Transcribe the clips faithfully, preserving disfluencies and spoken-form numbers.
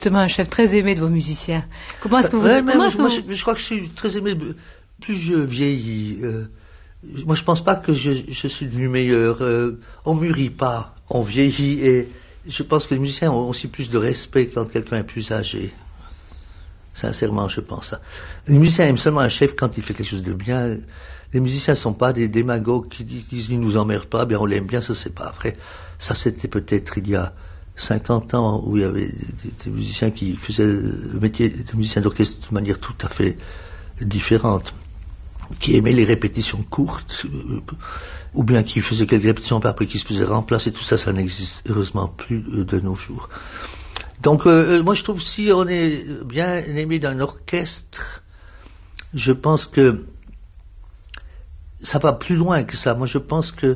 justement un chef très aimé de vos musiciens. Comment est-ce que vous... Ouais, comment est-ce moi, que vous... je, je crois que je suis très aimé. Plus je vieillis, euh, moi je pense pas que je, je suis devenu meilleur. Euh, on mûrit pas, on vieillit, et je pense que les musiciens ont aussi plus de respect quand quelqu'un est plus âgé. Sincèrement, je pense ça. Les musiciens aiment seulement un chef quand il fait quelque chose de bien. Les musiciens ne sont pas des démagogues qui disent « il nous emmerde pas, bien on l'aime bien », ça c'est pas vrai. Ça c'était peut-être il y a cinquante ans où il y avait des, des musiciens qui faisaient le métier de musicien d'orchestre de manière tout à fait différente, qui aimaient les répétitions courtes, euh, ou bien qui faisaient quelques répétitions après qui se faisaient remplacer. Tout ça, ça n'existe heureusement plus euh, de nos jours. Donc euh, moi je trouve si on est bien aimé d'un orchestre, je pense que ça va plus loin que ça. Moi je pense que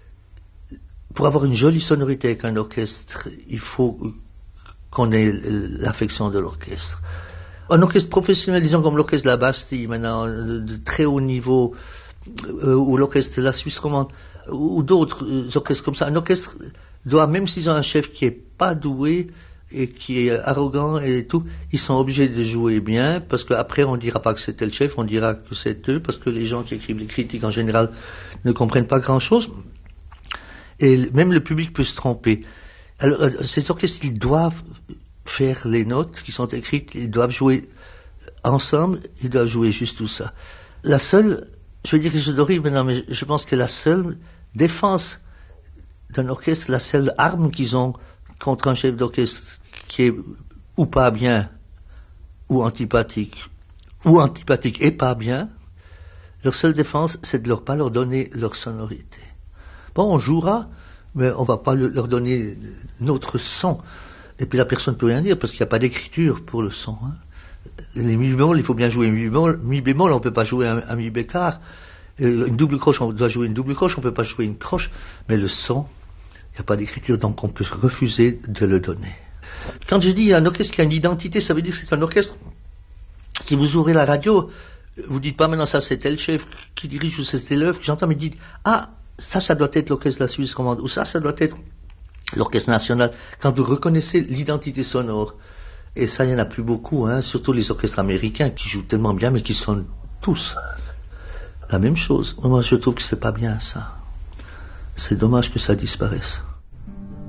pour avoir une jolie sonorité avec un orchestre, il faut qu'on ait l'affection de l'orchestre. Un orchestre professionnel, disons comme l'orchestre de la Bastille maintenant, de, de très haut niveau, euh, ou l'orchestre de la Suisse romande, ou, ou d'autres euh, orchestres comme ça, un orchestre doit, même s'ils ont un chef qui est pas doué et qui est arrogant et tout, ils sont obligés de jouer bien, parce qu'après on dira pas que c'était le chef, on dira que c'est eux, parce que les gens qui écrivent les critiques en général ne comprennent pas grand-chose, et même le public peut se tromper. Alors euh, ces orchestres, ils doivent faire les notes qui sont écrites, ils doivent jouer ensemble, ils doivent jouer juste tout ça. La seule, je veux dire quelque chose d'horrible maintenant, mais je pense que la seule défense d'un orchestre, la seule arme qu'ils ont contre un chef d'orchestre qui est ou pas bien, ou antipathique, ou antipathique et pas bien, leur seule défense, c'est de leur pas leur donner leur sonorité. Bon, on jouera, mais on va pas leur donner notre son. Et puis la personne ne peut rien dire, parce qu'il n'y a pas d'écriture pour le son. Hein. Les mi bémol, il faut bien jouer mi bémol, mi bémol, on ne peut pas jouer un, un mi bécard. Une double croche, on doit jouer une double croche, on ne peut pas jouer une croche, mais le son, il n'y a pas d'écriture, donc on peut refuser de le donner. Quand je dis un orchestre qui a une identité, ça veut dire que c'est un orchestre. Si vous ouvrez la radio, vous dites pas maintenant ça c'est tel chef qui dirige ou c'est tel œuvre que j'entends, mais dites ah ça ça doit être l'orchestre de la Suisse romande ou ça ça doit être l'orchestre national. Quand vous reconnaissez l'identité sonore, et ça il n'y en a plus beaucoup, hein, surtout les orchestres américains qui jouent tellement bien mais qui sonnent tous la même chose. Moi je trouve que c'est pas bien ça. C'est dommage que ça disparaisse.